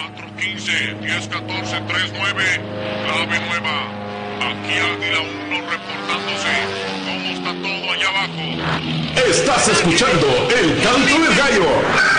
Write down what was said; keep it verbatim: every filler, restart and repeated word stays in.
cuatro quince, diez catorce, tres nueve, clave nueva. Aquí Águila uno reportándose. ¿Cómo está todo allá abajo? Estás escuchando El Canto del Gallo.